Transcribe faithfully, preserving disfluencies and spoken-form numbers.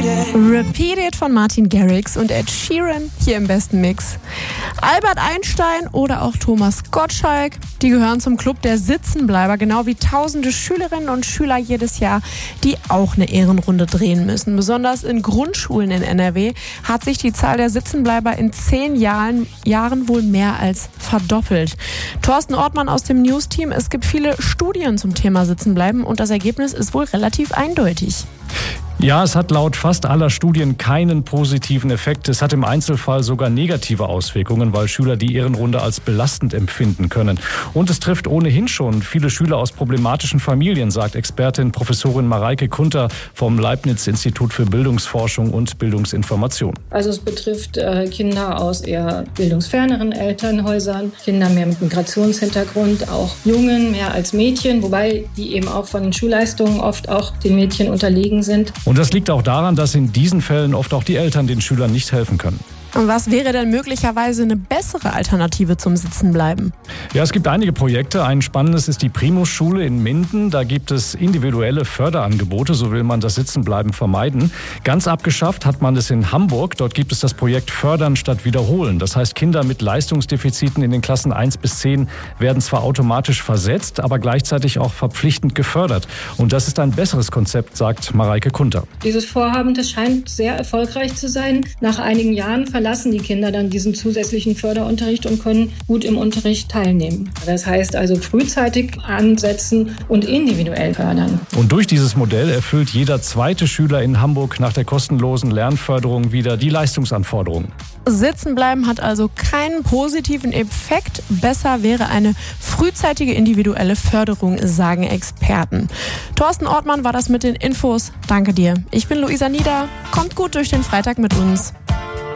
Repeat It von Martin Garrix und Ed Sheeran hier im besten Mix. Albert Einstein oder auch Thomas Gottschalk, die gehören zum Club der Sitzenbleiber, genau wie tausende Schülerinnen und Schüler jedes Jahr, die auch eine Ehrenrunde drehen müssen. Besonders in Grundschulen in N R W hat sich die Zahl der Sitzenbleiber in zehn Jahren, Jahren wohl mehr als verdoppelt. Thorsten Ortmann aus dem News-Team, es gibt viele Studien zum Thema Sitzenbleiben und das Ergebnis ist wohl relativ eindeutig. Ja, es hat laut fast aller Studien keinen positiven Effekt. Es hat im Einzelfall sogar negative Auswirkungen, weil Schüler die Ehrenrunde als belastend empfinden können. Und es trifft ohnehin schon viele Schüler aus problematischen Familien, sagt Expertin Professorin Mareike Kunter vom Leibniz-Institut für Bildungsforschung und Bildungsinformation. Also es betrifft äh, Kinder aus eher bildungsferneren Elternhäusern, Kinder mehr mit Migrationshintergrund, auch Jungen mehr als Mädchen, wobei die eben auch von den Schulleistungen oft auch den Mädchen unterlegen sind. Und das liegt auch daran, dass in diesen Fällen oft auch die Eltern den Schülern nicht helfen können. Und was wäre denn möglicherweise eine bessere Alternative zum Sitzenbleiben? Ja, es gibt einige Projekte. Ein spannendes ist die Primus-Schule in Minden. Da gibt es individuelle Förderangebote, so will man das Sitzenbleiben vermeiden. Ganz abgeschafft hat man es in Hamburg. Dort gibt es das Projekt Fördern statt Wiederholen. Das heißt, Kinder mit Leistungsdefiziten in den Klassen eins bis zehn werden zwar automatisch versetzt, aber gleichzeitig auch verpflichtend gefördert. Und das ist ein besseres Konzept, sagt Mareike Kunter. Dieses Vorhaben, das scheint sehr erfolgreich zu sein. Nach einigen Jahren verlassen die Kinder dann diesen zusätzlichen Förderunterricht und können gut im Unterricht teilnehmen. Das heißt also frühzeitig ansetzen und individuell fördern. Und durch dieses Modell erfüllt jeder zweite Schüler in Hamburg nach der kostenlosen Lernförderung wieder die Leistungsanforderungen. Sitzenbleiben hat also keinen positiven Effekt. Besser wäre eine frühzeitige individuelle Förderung, sagen Experten. Thorsten Ortmann war das mit den Infos. Danke dir. Ich bin Luisa Nieder. Kommt gut durch den Freitag mit uns.